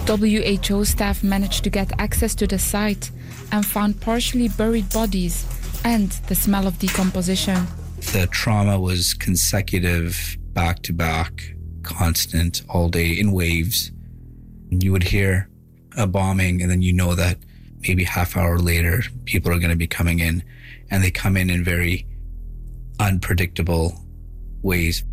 WHO staff managed to get access to the site and found partially buried bodies and the smell of decomposition. The trauma was consecutive, back-to-back, constant, all day in waves. You would hear a bombing and then you know that maybe half hour later, people are going to be coming in, and they come in very unpredictable ways.